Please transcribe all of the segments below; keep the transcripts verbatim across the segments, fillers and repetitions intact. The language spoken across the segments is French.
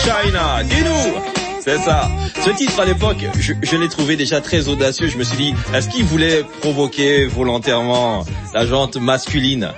China. Dis-nous. C'est ça. Ce titre à l'époque, je, je l'ai trouvé déjà très audacieux. Je me suis dit, est-ce qu'il voulait provoquer volontairement la jante masculine?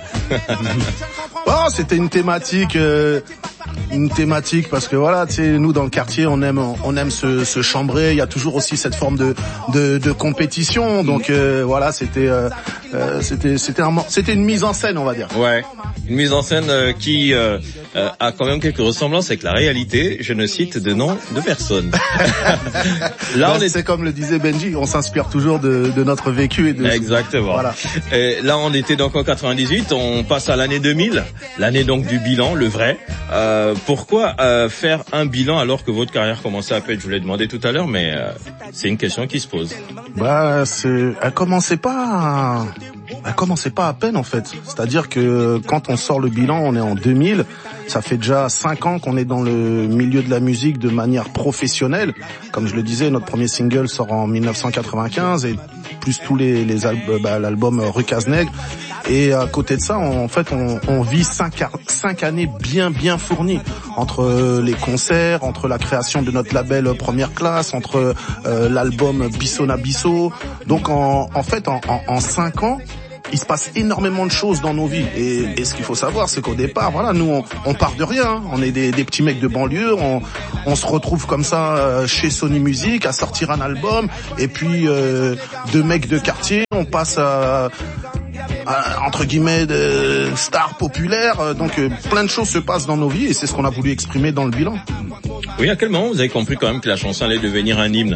Oh, c'était une thématique, euh, une thématique parce que voilà, tu sais, nous dans le quartier, on aime, on aime se, se chambrer. Il y a toujours aussi cette forme de, de, de compétition. Donc euh, voilà, c'était, euh, euh, c'était, c'était, un, c'était une mise en scène, on va dire. Ouais, une mise en scène euh, qui euh, euh, a quand même quelques ressemblances avec la réalité. Je ne cite de nom de personne. Là, bah, on est... c'est comme le disait Benji, on s'inspire toujours de, de notre vécu et de. Exactement. Voilà. Et là, on était donc en quatre-vingt-dix-huit. On passe à l'année deux mille, l'année donc du bilan, le vrai. Euh, pourquoi euh, faire un bilan alors que votre carrière commençait à peine? Je vous l'ai demandé tout à l'heure, mais euh, c'est une question qui se pose. Bah, c'est, elle commençait pas, à... elle commençait pas à peine en fait. C'est-à-dire que quand on sort le bilan, on est en deux mille. Ça fait déjà cinq ans qu'on est dans le milieu de la musique de manière professionnelle. Comme je le disais, notre premier single sort en mille neuf cent quatre-vingt-quinze et plus tous les, les albums, bah, l'album Recasse-Nègre. Et à côté de ça, on, en fait, on, on vit cinq, cinq années bien, bien fournies entre les concerts, entre la création de notre label Première Classe, entre euh, l'album Bisso na Bisso. Donc, en, en fait, en, en, en cinq ans, il se passe énormément de choses dans nos vies. Et, et ce qu'il faut savoir, c'est qu'au départ, voilà, nous, on, on part de rien. Hein. On est des, des petits mecs de banlieue. On, on se retrouve comme ça euh, chez Sony Music à sortir un album. Et puis, euh, deux mecs de quartier, on passe à... à, entre guillemets, de stars populaires. Donc, euh, plein de choses se passent dans nos vies et c'est ce qu'on a voulu exprimer dans le bilan. Oui, à quel moment vous avez compris quand même que la chanson allait devenir un hymne?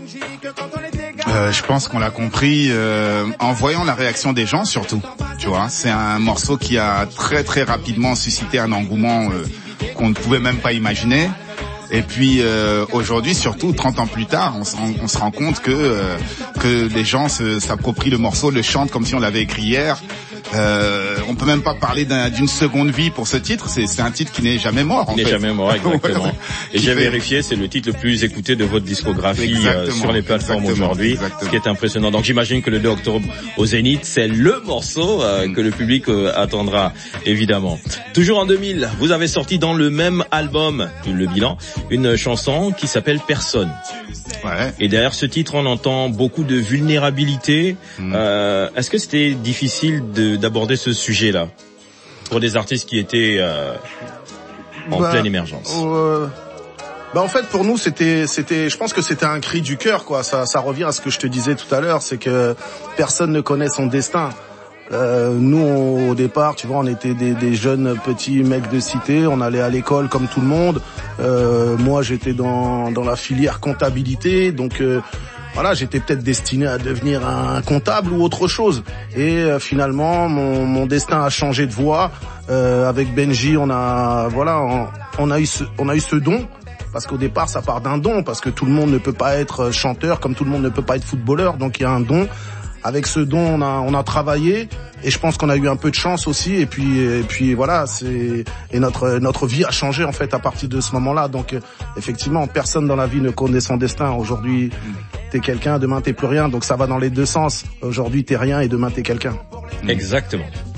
Euh, je pense qu'on l'a compris euh, en voyant la réaction des gens surtout. Tu vois, c'est un morceau qui a très très rapidement suscité un engouement euh, qu'on ne pouvait même pas imaginer. Et puis euh, aujourd'hui, surtout trente ans plus tard, on se rend, on se rend compte que euh, que les gens se, s'approprient le morceau, le chantent comme si on l'avait écrit hier. Euh, on peut même pas parler d'un, d'une seconde vie pour ce titre. C'est, c'est un titre qui n'est jamais mort. En il n'est fait. jamais mort, exactement. Et j'ai fait... vérifié, c'est le titre le plus écouté de votre discographie euh, sur les plateformes aujourd'hui, exactement. Ce qui est impressionnant. Donc j'imagine que le deux octobre au Zénith, c'est le morceau euh, mm. que le public euh, attendra évidemment. Toujours en deux mille, vous avez sorti dans le même album, le bilan, une chanson qui s'appelle Personne. Ouais. Et derrière ce titre, on entend beaucoup de vulnérabilité. Mm. Euh, est-ce que c'était difficile de, d'aborder ce sujet-là pour des artistes qui étaient euh, en bah, pleine émergence? euh, bah en fait, pour nous, c'était, c'était, je pense que c'était un cri du cœur, quoi. Ça, ça revient à ce que je te disais tout à l'heure, c'est que personne ne connaît son destin. Euh, nous, on, au départ, tu vois, on était des, des jeunes petits mecs de cité. On allait à l'école comme tout le monde. Euh, moi, j'étais dans dans la filière comptabilité, donc euh, voilà, j'étais peut-être destiné à devenir un comptable ou autre chose. Et euh, finalement, mon, mon destin a changé de voie. Euh, avec Benji, on a voilà, on, on a eu ce, on a eu ce don. Parce qu'au départ, ça part d'un don, parce que tout le monde ne peut pas être chanteur, comme tout le monde ne peut pas être footballeur. Donc il y a un don. Avec ce don, on a, on a travaillé et je pense qu'on a eu un peu de chance aussi. Et puis, et puis voilà, c'est et notre notre vie a changé en fait à partir de ce moment-là. Donc effectivement, personne dans la vie ne connaît son destin. Aujourd'hui, t'es quelqu'un, demain t'es plus rien. Donc ça va dans les deux sens. Aujourd'hui, t'es rien et demain t'es quelqu'un. Exactement.